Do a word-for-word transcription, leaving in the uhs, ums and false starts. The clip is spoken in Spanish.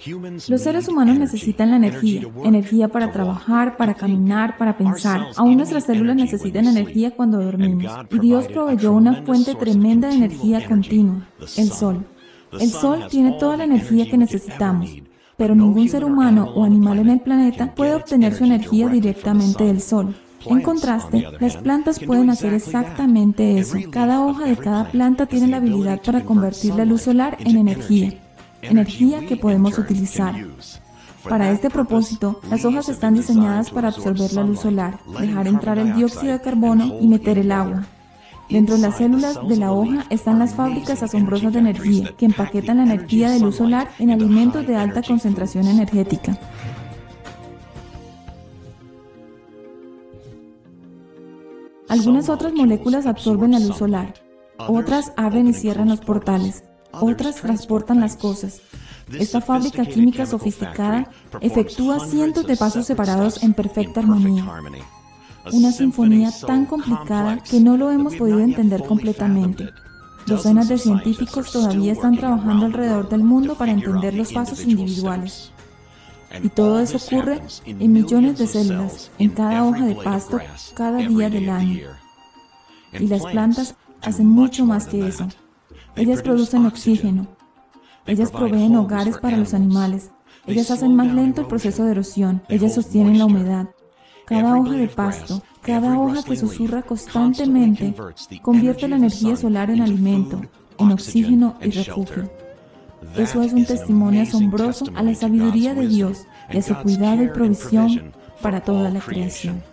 Los seres humanos necesitan la energía, energía para trabajar, para caminar, para pensar. Aún nuestras células necesitan energía cuando dormimos. Y Dios proveyó una fuente tremenda de energía continua, el sol. El sol tiene toda la energía que necesitamos, pero ningún ser humano o animal en el planeta puede obtener su energía directamente del sol. En contraste, las plantas pueden hacer exactamente eso. Cada hoja de cada planta tiene la habilidad para convertir la luz solar en energía. Energía que podemos utilizar. Para este propósito, las hojas están diseñadas para absorber la luz solar, dejar entrar el dióxido de carbono y meter el agua. Dentro de las células de la hoja están las fábricas asombrosas de energía, que empaquetan la energía de luz solar en alimentos de alta concentración energética. Algunas otras moléculas absorben la luz solar, otras abren y cierran los portales. Otras transportan las cosas. Esta fábrica química sofisticada efectúa cientos de pasos separados en perfecta armonía. Una sinfonía tan complicada que no lo hemos podido entender completamente. Docenas de científicos todavía están trabajando alrededor del mundo para entender los pasos individuales. Y todo eso ocurre en millones de células, en cada hoja de pasto, cada día del año. Y las plantas hacen mucho más que eso. Ellas producen oxígeno. Ellas proveen hogares para los animales. Ellas hacen más lento el proceso de erosión. Ellas sostienen la humedad. Cada hoja de pasto, cada hoja que susurra constantemente, convierte la energía solar en alimento, en oxígeno y refugio. Eso es un testimonio asombroso a la sabiduría de Dios y a su cuidado y provisión para toda la creación.